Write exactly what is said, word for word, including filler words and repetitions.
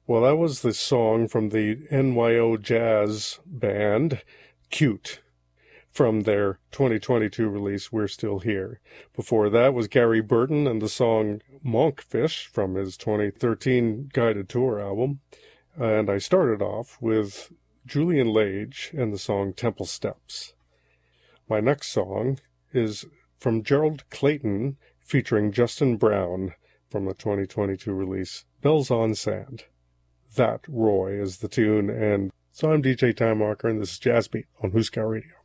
Well, that was the song from the N Y O Jazz band, Cute, from their twenty twenty-two release, We're Still Here. Before that was Gary Burton and the song Monkfish from his twenty thirteen Guided Tour album. And I started off with Julian Lage and the song Temple Steps. My next song is from Gerald Clayton featuring Justin Brown from the twenty twenty-two release, Bells on Sand. That, Roy, is the tune, and so I'm D J Time Walker, and this is Jazz Beat on Husker Radio.